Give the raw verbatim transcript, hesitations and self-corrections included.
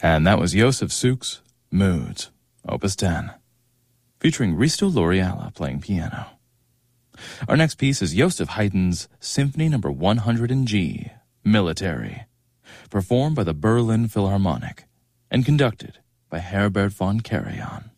And that was Josef Suk's Moods, Opus ten, featuring Risto Laureala playing piano. Our next piece is Joseph Haydn's Symphony Number one hundred in G, Military, performed by the Berlin Philharmonic and conducted by Herbert von Karajan.